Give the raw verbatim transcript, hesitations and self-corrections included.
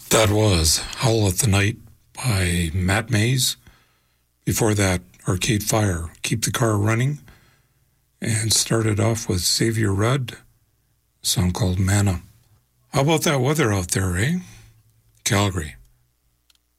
That was Howl at the Night by Matt Mays. Before that, Arcade Fire, Keep the Car Running. And started off with Xavier Rudd, a song called Mana. How about that weather out there, eh? Calgary.